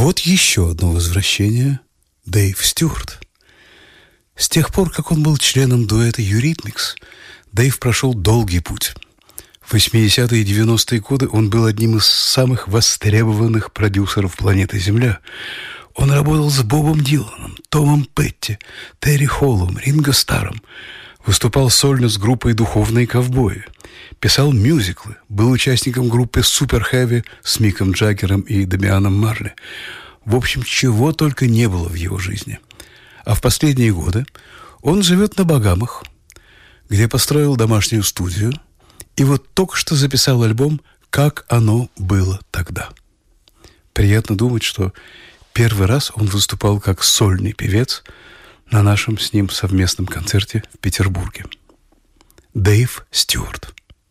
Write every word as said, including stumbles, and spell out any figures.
вот еще одно возвращение — Дэйв Стюарт. С тех пор, как он был членом дуэта «Юритмикс», Дэйв прошел долгий путь. В восьмидесятые и девяностые годы он был одним из самых востребованных продюсеров планеты Земля. Он работал с Бобом Диланом, Томом Петти, Терри Холлом, Ринго Старром, выступал сольно с группой «Духовные ковбои», писал мюзиклы, был участником группы «Супер Хэви» с Миком Джаггером и Дамианом Марли. В общем, чего только не было в его жизни. А в последние годы он живет на Багамах, где построил домашнюю студию, и вот только что записал альбом «Как оно было тогда». Приятно думать, что первый раз он выступал как сольный певец на нашем с ним совместном концерте в Петербурге. Дэйв Стюарт.